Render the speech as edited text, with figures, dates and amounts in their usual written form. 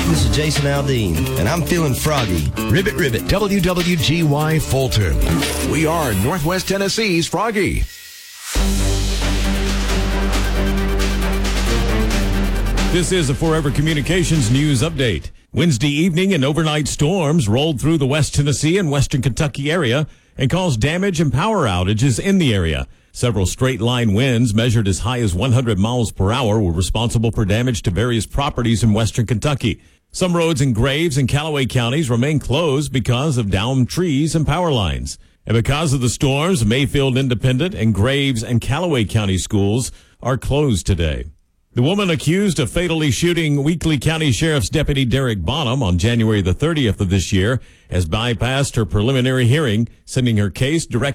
This is Jason Aldean, and I'm feeling froggy. Ribbit, ribbit. WWGY Fulton. We are Northwest Tennessee's Froggy. This is a Forever Communications news update. Wednesday evening, and overnight storms rolled through the West Tennessee and Western Kentucky area and caused damage and power outages in the area. Several straight-line winds measured as high as 100 miles per hour were responsible for damage to various properties in Western Kentucky. Some roads in Graves and Callaway counties remain closed because of downed trees and power lines. And because of the storms, Mayfield Independent and Graves and Callaway County schools are closed today. The woman accused of fatally shooting Weakley County Sheriff's Deputy Derek Bonham on January the 30th of this year has bypassed her preliminary hearing, sending her case directly